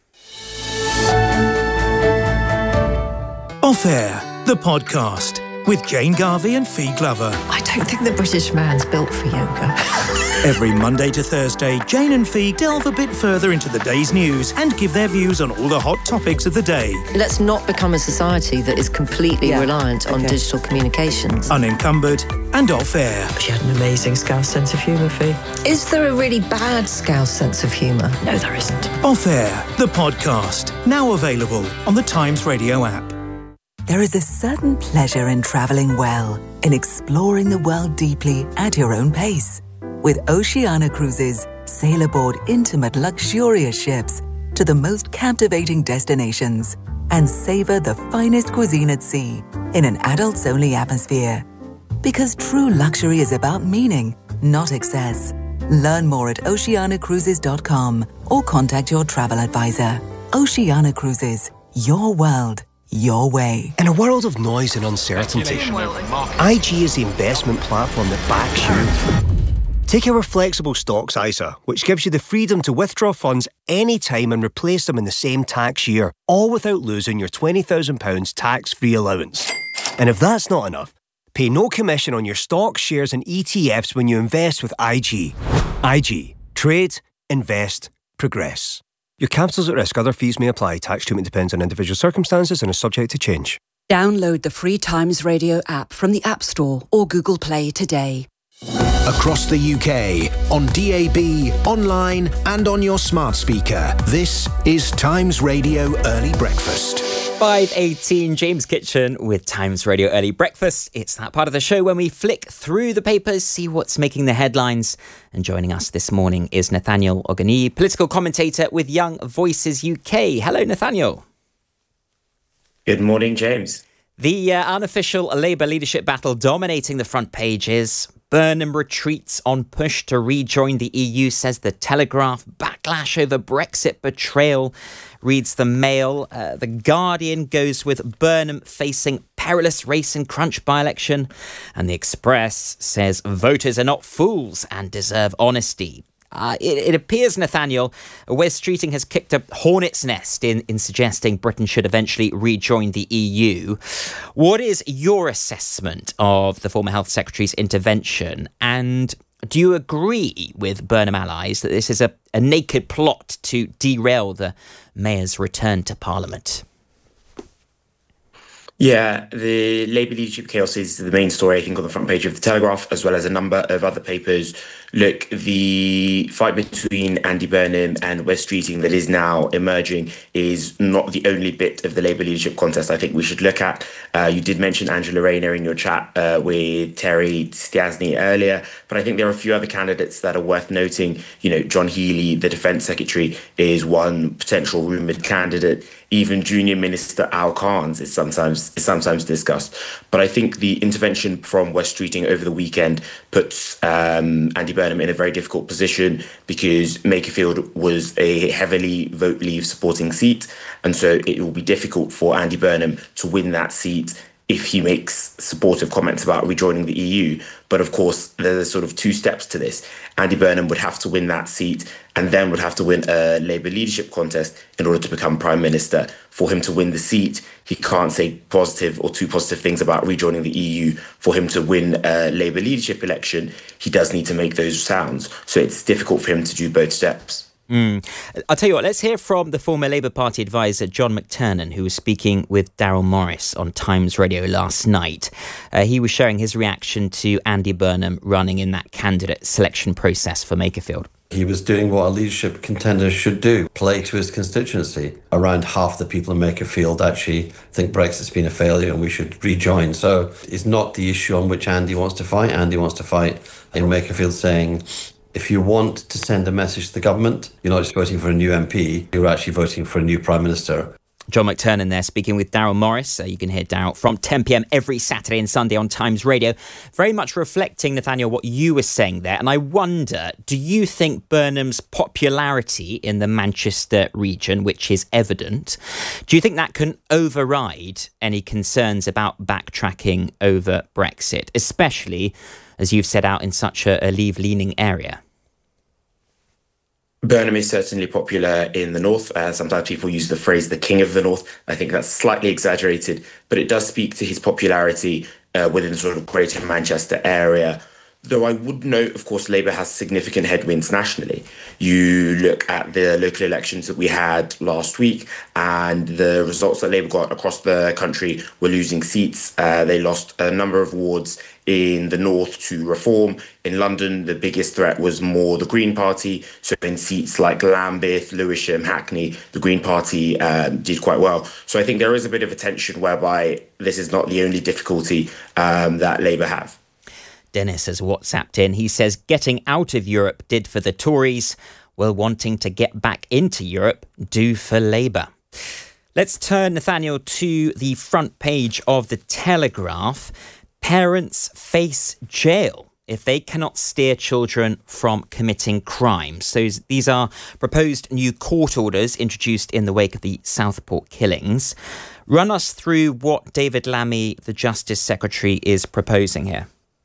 Off Air, the podcast with Jane Garvey and Fee Glover. I don't think the British man's built for yoga. Every Monday to Thursday, Jane and Fee delve a bit further into the day's news and give their views on all the hot topics of the day. Let's not become a society that is completely reliant on digital communications. Unencumbered and off air. She had an amazing Scouse sense of humour, Fee. Is there a really bad Scouse sense of humour? No, there isn't. Off Air, the podcast, now available on the Times Radio app. There is a certain pleasure in travelling well, in exploring the world deeply at your own pace. With Oceania Cruises, sail aboard intimate, luxurious ships to the most captivating destinations and savour the finest cuisine at sea in an adults-only atmosphere. Because true luxury is about meaning, not excess. Learn more at oceanacruises.com or contact your travel advisor. Oceania Cruises, your world, your way. In a world of noise and uncertainty, IG is the investment platform that backs you. Take our flexible stocks ISA, which gives you the freedom to withdraw funds anytime and replace them in the same tax year, all without losing your £20,000 tax-free allowance. And if that's not enough, pay no commission on your stocks, shares and ETFs when you invest with IG. IG. Trade, invest, progress. Your capital's at risk. Other fees may apply. Tax treatment depends on individual circumstances and is subject to change. Download the free Times Radio app from the App Store or Google Play today. Across the UK, on DAB, online and on your smart speaker, this is Times Radio Early Breakfast. 5:18, James Kitchen with Times Radio Early Breakfast. It's that part of the show when we flick through the papers, see what's making the headlines. And joining us this morning is Nathaniel Ogani, political commentator with Young Voices UK. Hello, Nathaniel. Good morning, James. The unofficial Labour leadership battle dominating the front pages. Burnham retreats on push to rejoin the EU, says The Telegraph. Backlash over Brexit betrayal, reads The Mail. The Guardian goes with Burnham facing perilous race and crunch by-election. And The Express says voters are not fools and deserve honesty. It appears, Nathaniel, Wes Streeting has kicked a hornet's nest in suggesting Britain should eventually rejoin the EU. What is your assessment of the former Health Secretary's intervention? And do you agree with Burnham allies that this is a naked plot to derail the Mayor's return to Parliament? Yeah, the Labour leadership chaos is the main story, I think, on the front page of The Telegraph, as well as a number of other papers. Look, the fight between Andy Burnham and Wes Streeting that is now emerging is not the only bit of the Labour leadership contest I think we should look at. You did mention Angela Rayner in your chat with Terry Stiasny earlier, but I think there are a few other candidates that are worth noting. You know, John Healey, the Defence Secretary, is one potential rumoured candidate. Even Junior Minister Al Khan's is sometimes discussed. But I think the intervention from Wes Streeting over the weekend puts Andy Burnham in a very difficult position because Makerfield was a heavily vote leave supporting seat. And so it will be difficult for Andy Burnham to win that seat if he makes supportive comments about rejoining the EU. But of course, there's sort of two steps to this. Andy Burnham would have to win that seat and then would have to win a Labour leadership contest in order to become Prime Minister. For him to win the seat, he can't say positive or too positive things about rejoining the EU. For him to win a Labour leadership election, he does need to make those sounds. So it's difficult for him to do both steps. I'll tell you what, let's hear from the former Labour Party advisor John McTernan, who was speaking with Daryl Morris on Times Radio last night. He was sharing his reaction to Andy Burnham running in that candidate selection process for Makerfield. He was doing what a leadership contender should do, play to his constituency. Around half the people in Makerfield actually think Brexit's been a failure and we should rejoin. So it's not the issue on which Andy wants to fight. Andy wants to fight in Makerfield saying, if you want to send a message to the government, you're not just voting for a new MP, you're actually voting for a new Prime Minister. John McTernan there speaking with Daryl Morris. You can hear Daryl from 10 p.m. every Saturday and Sunday on Times Radio. Very much reflecting, Nathaniel, what you were saying there. And I wonder, do you think Burnham's popularity in the Manchester region, which is evident, do you think that can override any concerns about backtracking over Brexit, especially as you've set out in such a Leave-leaning area? Burnham is certainly popular in the north. Sometimes people use the phrase the king of the north. I think that's slightly exaggerated, but it does speak to his popularity within the sort of greater Manchester area. Though I would note, of course, Labour has significant headwinds nationally. You look at the local elections that we had last week and the results that Labour got across the country were losing seats. They lost a number of wards in the north to Reform. In London, the biggest threat was more the Green Party. So in seats like Lambeth, Lewisham, Hackney, the Green Party did quite well. So I think there is a bit of a tension whereby this is not the only difficulty that Labour have. Dennis has WhatsApped in. He says, getting out of Europe did for the Tories. Well, wanting to get back into Europe do for Labour. Let's turn, Nathaniel, to the front page of the Telegraph. Parents face jail if they cannot steer children from committing crimes. So these are proposed new court orders introduced in the wake of the Southport killings. Run us through what David Lammy, the Justice Secretary, is proposing here.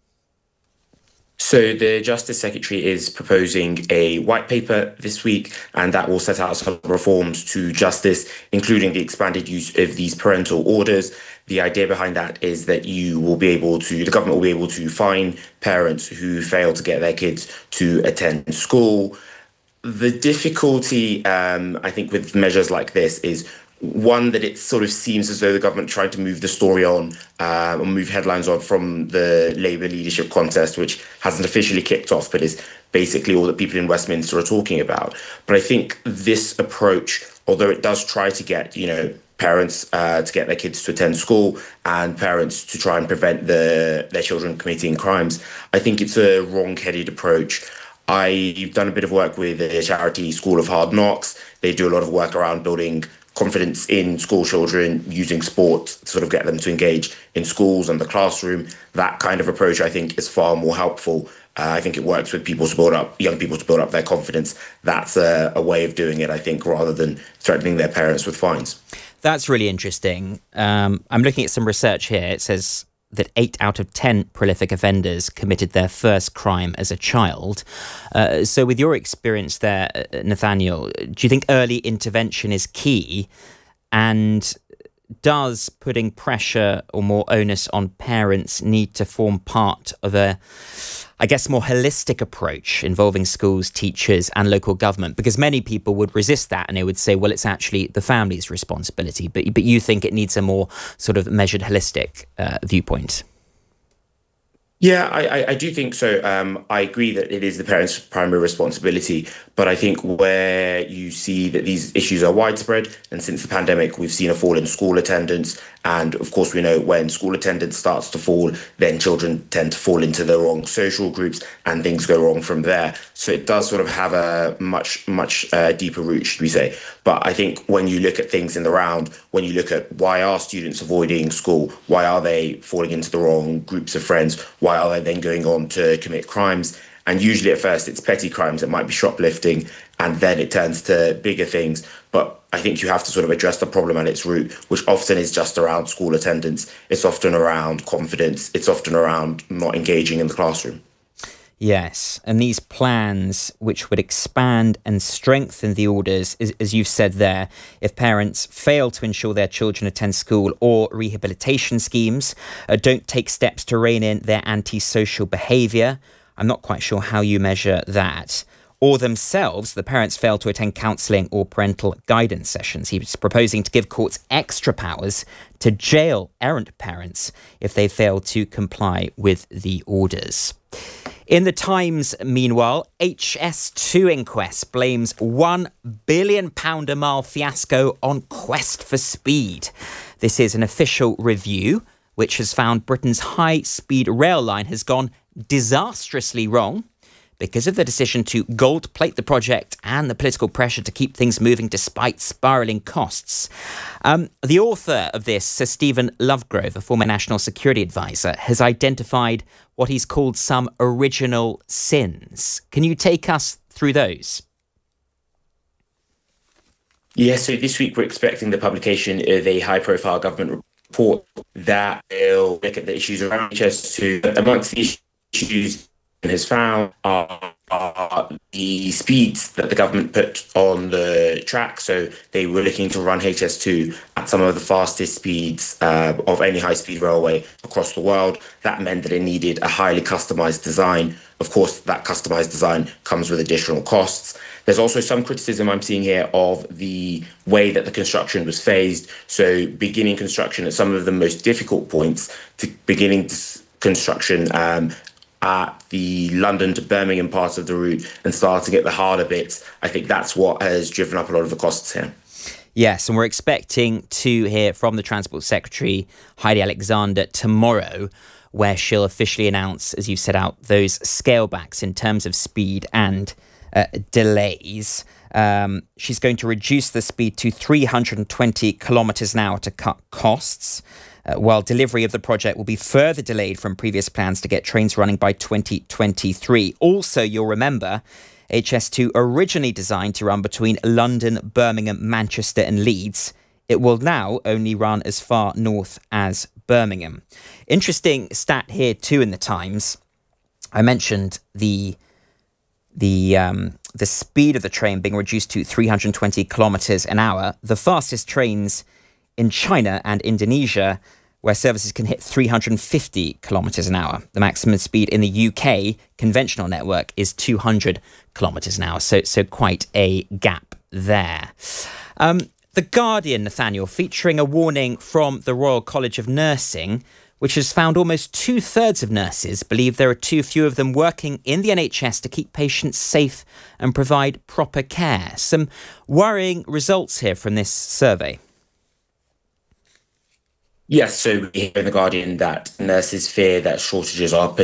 So the Justice Secretary is proposing a white paper this week, and that will set out some reforms to justice, including the expanded use of these parental orders. The idea behind that is that the government will be able to fine parents who fail to get their kids to attend school. The difficulty, I think, with measures like this is one, that it sort of seems as though the government tried to move the story on or move headlines on from the Labour leadership contest, which hasn't officially kicked off, but is basically all that people in Westminster are talking about. But I think this approach, although it does try to get, parents to get their kids to attend school and parents to try and prevent their children committing crimes, I think it's a wrong-headed approach. I've done a bit of work with the charity School of Hard Knocks. They do a lot of work around building confidence in school children, using sport to sort of get them to engage in schools and the classroom. That kind of approach, I think, is far more helpful. I think it works with young people to build up their confidence. That's a way of doing it, I think, rather than threatening their parents with fines. That's really interesting. I'm looking at some research here. It says that 8 out of 10 prolific offenders committed their first crime as a child. So with your experience there, Nathaniel, do you think early intervention is key? And does putting pressure or more onus on parents need to form part of a, I guess, more holistic approach involving schools, teachers and local government? Because many people would resist that and they would say, well, it's actually the family's responsibility. But you think it needs a more sort of measured, holistic viewpoint? Yeah, I do think so. I agree that it is the parents' primary responsibility, but I think where you see that these issues are widespread, and since the pandemic, we've seen a fall in school attendance. And of course, we know when school attendance starts to fall, then children tend to fall into the wrong social groups and things go wrong from there. So it does sort of have a much deeper root, should we say. But I think when you look at things in the round, when you look at why are students avoiding school, why are they falling into the wrong groups of friends, why are they then going on to commit crimes? And usually at first it's petty crimes, it might be shoplifting, and then it turns to bigger things. But I think you have to sort of address the problem at its root, which often is just around school attendance. It's often around confidence. It's often around not engaging in the classroom. Yes, and these plans, which would expand and strengthen the orders, as you've said there, if parents fail to ensure their children attend school, or rehabilitation schemes don't take steps to rein in their antisocial behaviour. I'm not quite sure how you measure that. or themselves, the parents fail to attend counselling or parental guidance sessions. He's proposing to give courts extra powers to jail errant parents if they fail to comply with the orders. In the Times, meanwhile, HS2 inquest blames £1 billion a mile fiasco on quest for speed. This is an official review which has found Britain's high-speed rail line has gone disastrously wrong because of the decision to gold-plate the project and the political pressure to keep things moving despite spiralling costs. The author of this, Sir Stephen Lovegrove, a former National Security Advisor, has identified what he's called some original sins. Can you take us through those? Yes, so this week we're expecting the publication of a high-profile government report that will look at the issues around HS2. Amongst the issues it has found are the speeds that the government put on the track. So they were looking to run HS2 at some of the fastest speeds of any high-speed railway across the world. That meant that it needed a highly customised design. Of course, that customised design comes with additional costs. There's also some criticism I'm seeing here of the way that the construction was phased. So beginning construction at some of the most difficult points to beginning construction at the London to Birmingham part of the route and starting at the harder bits. I think that's what has driven up a lot of the costs here. Yes, and we're expecting to hear from the Transport Secretary, Heidi Alexander, tomorrow, where she'll officially announce, as you set out, those scale backs in terms of speed and delays. She's going to reduce the speed to 320 kilometres an hour to cut costs, while delivery of the project will be further delayed from previous plans to get trains running by 2023. Also, you'll remember, HS2 originally designed to run between London, Birmingham, Manchester and Leeds. It will now only run as far north as Birmingham. Interesting stat here too in the Times. I mentioned the speed of the train being reduced to 320 kilometres an hour. The fastest trains in China and Indonesia, where services can hit 350 kilometres an hour. The maximum speed in the UK conventional network is 200 kilometres an hour. So quite a gap there. The Guardian, Nathaniel, featuring a warning from the Royal College of Nursing, which has found almost 2/3 of nurses believe there are too few of them working in the NHS to keep patients safe and provide proper care. Some worrying results here from this survey. Yes, so we hear in The Guardian that nurses fear that staff shortages are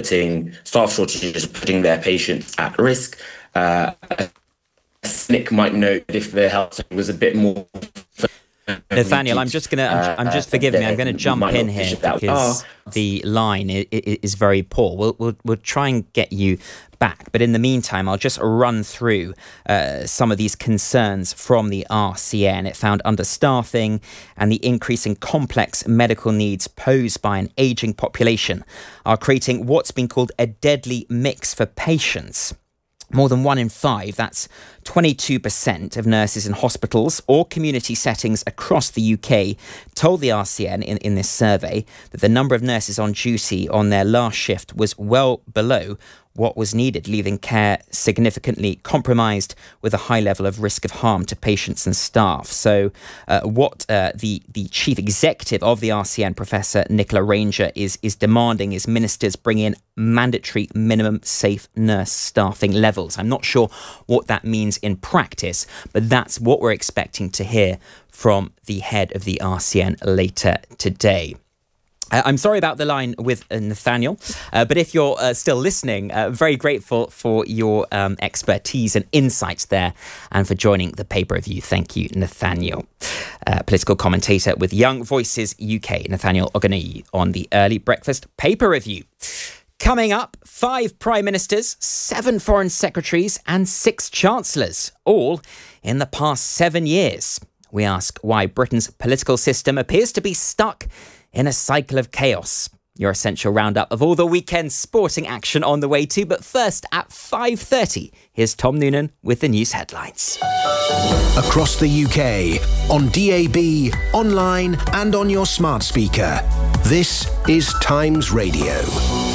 putting their patients at risk. A cynic might note that if their health was a bit more... Nathaniel, forgive me, I'm going to jump in here because the line is very poor. We'll try and get you back. But in the meantime, I'll just run through some of these concerns from the RCN. It found understaffing and the increasing complex medical needs posed by an ageing population are creating what's been called a deadly mix for patients. More than 1 in 5, that's 22% of nurses in hospitals or community settings across the UK told the RCN in this survey that the number of nurses on duty on their last shift was well below what was needed, leaving care significantly compromised with a high level of risk of harm to patients and staff. So what the chief executive of the RCN, Professor Nicola Ranger, is demanding is ministers bring in mandatory minimum safe nurse staffing levels. I'm not sure what that means in practice, but that's what we're expecting to hear from the head of the RCN later today. I'm sorry about the line with Nathaniel, but if you're still listening, very grateful for your expertise and insights there and for joining the paper review. Thank you, Nathaniel. Political commentator with Young Voices UK, Nathaniel Ogunniyi, on the Early Breakfast paper review. Coming up, 5 prime ministers, 7 foreign secretaries and 6 chancellors, all in the past 7 years. We ask why Britain's political system appears to be stuck in a cycle of chaos. Your essential roundup of all the weekend sporting action on the way too. But first, at 5:30, here's Tom Noonan with the news headlines. Across the UK, on DAB, online and on your smart speaker. This is Times Radio.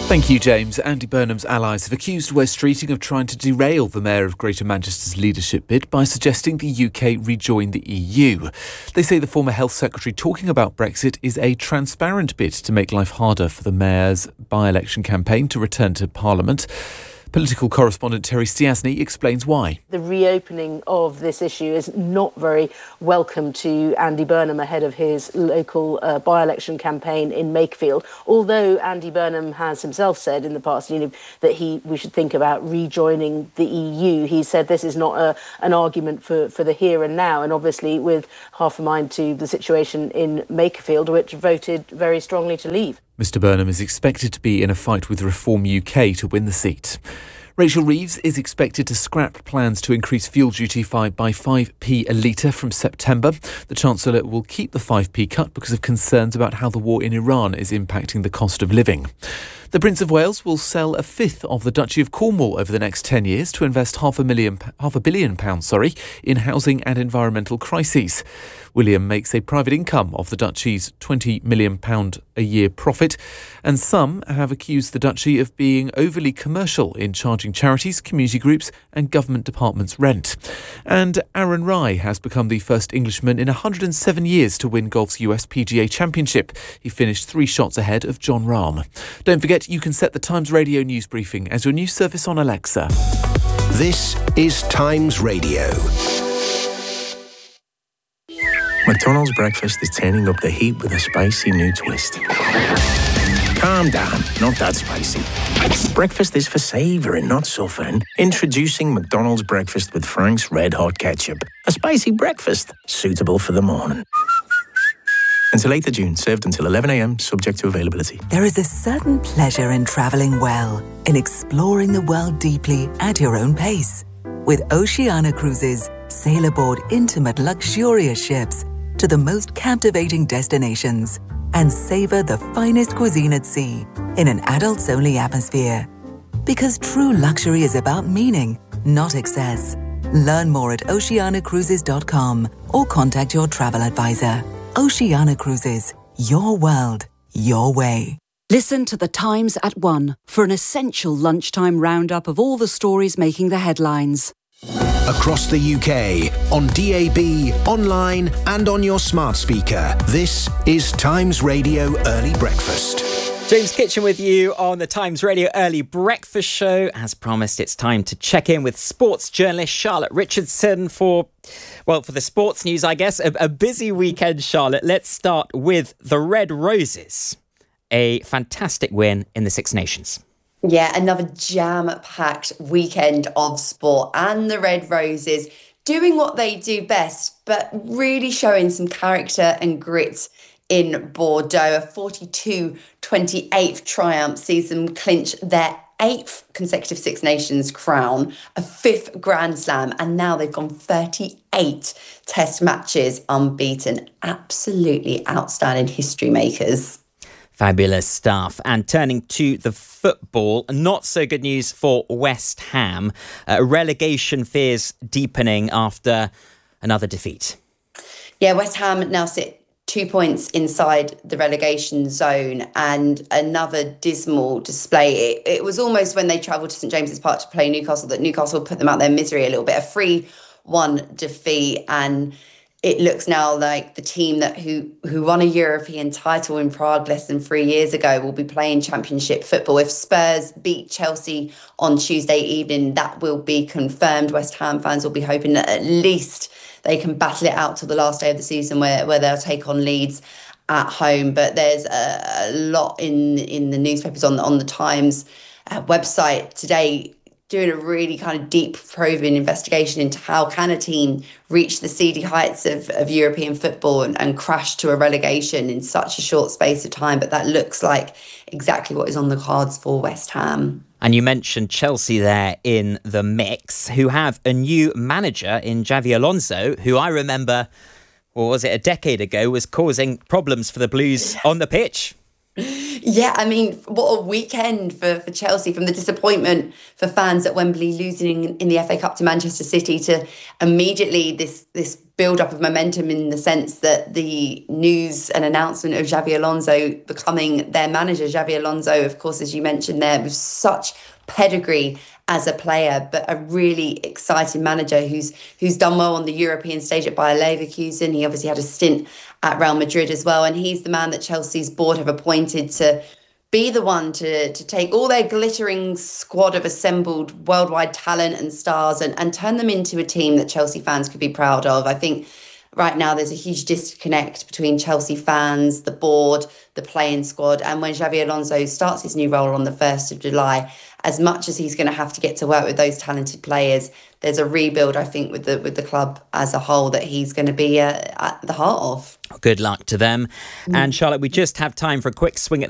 Thank you, James. Andy Burnham's allies have accused Wes Streeting of trying to derail the Mayor of Greater Manchester's leadership bid by suggesting the UK rejoin the EU. They say the former Health Secretary talking about Brexit is a transparent bid to make life harder for the Mayor's by-election campaign to return to Parliament. Political correspondent Terry Stiasny explains why. The reopening of this issue is not very welcome to Andy Burnham ahead of his local by-election campaign in Makefield. Although Andy Burnham has himself said in the past, that we should think about rejoining the EU. He said this is not an argument for the here and now, and obviously with half a mind to the situation in Makefield, which voted very strongly to leave. Mr Burnham is expected to be in a fight with Reform UK to win the seat. Rachel Reeves is expected to scrap plans to increase fuel duty by 5p a litre from September. The Chancellor will keep the 5p cut because of concerns about how the war in Iran is impacting the cost of living. The Prince of Wales will sell a fifth of the Duchy of Cornwall over the next 10 years to invest £500 million in housing and environmental crises. William makes a private income of the Duchy's £20 million a year profit, and some have accused the Duchy of being overly commercial in charging charities, community groups and government departments rent. And Aaron Rai has become the first Englishman in 107 years to win golf's US PGA Championship. He finished 3 shots ahead of Jon Rahm. Don't forget, you can set the Times Radio news briefing as your news service on Alexa. This is Times Radio. McDonald's breakfast is turning up the heat with a spicy new twist. Calm down, not that spicy. Breakfast is for savouring, not suffering. Introducing McDonald's breakfast with Frank's Red Hot Ketchup. A spicy breakfast, suitable for the morning. Until 8th of June, served until 11 a.m, subject to availability. There is a certain pleasure in travelling well, in exploring the world deeply at your own pace. With Oceania Cruises, sail aboard intimate, luxurious ships to the most captivating destinations and savour the finest cuisine at sea in an adults-only atmosphere. Because true luxury is about meaning, not excess. Learn more at oceanacruises.com or contact your travel advisor. Oceania Cruises, your world, your way. Listen to The Times at 1 for an essential lunchtime roundup of all the stories making the headlines. Across the UK, on DAB, online and on your smart speaker. This is Times Radio Early Breakfast. James Kitchen with you on the Times Radio Early Breakfast Show. As promised, it's time to check in with sports journalist Charlotte Richardson for the sports news, I guess. A busy weekend, Charlotte. Let's start with the Red Roses. A fantastic win in the Six Nations. Yeah, another jam-packed weekend of sport, and the Red Roses doing what they do best, but really showing some character and grit in Bordeaux. A 42-28 triumph sees them clinch their 8th consecutive Six Nations crown, a 5th Grand Slam, and now they've gone 38 test matches unbeaten. Absolutely outstanding history makers. Fabulous stuff. And turning to the football, not so good news for West Ham. Relegation fears deepening after another defeat. Yeah, West Ham now sit 2 points inside the relegation zone, and another dismal display. It was almost when they travelled to St James's Park to play Newcastle that Newcastle put them out their misery a little bit. A 3-1 defeat, and it looks now like the team who won a European title in Prague less than 3 years ago will be playing Championship football. If Spurs beat Chelsea on Tuesday evening, that will be confirmed. West Ham fans will be hoping that at least they can battle it out till the last day of the season where they'll take on Leeds at home. But there's a lot in the newspapers on the Times website today doing a really kind of deep probing investigation into how can a team reach the seedy heights of European football and crash to a relegation in such a short space of time. But that looks like exactly what is on the cards for West Ham. And you mentioned Chelsea there in the mix, who have a new manager in Xabi Alonso, who I remember, or was it a decade ago, was causing problems for the Blues on the pitch. Yeah, I mean, what a weekend for Chelsea, from the disappointment for fans at Wembley losing in the FA Cup to Manchester City to immediately this build-up of momentum in the sense that the news and announcement of Xabi Alonso becoming their manager. Xabi Alonso, of course, as you mentioned there, with such pedigree as a player, but a really exciting manager who's done well on the European stage at Bayer Leverkusen. He obviously had a stint at Real Madrid as well, and he's the man that Chelsea's board have appointed to be the one to take all their glittering squad of assembled worldwide talent and stars and turn them into a team that Chelsea fans could be proud of. I think right now there's a huge disconnect between Chelsea fans, the board, the playing squad, and when Xabi Alonso starts his new role on the 1st of July, as much as he's going to have to get to work with those talented players, there's a rebuild, I think, with the club as a whole that he's going to be at the heart of. Good luck to them. And Charlotte, we just have time for a quick swing at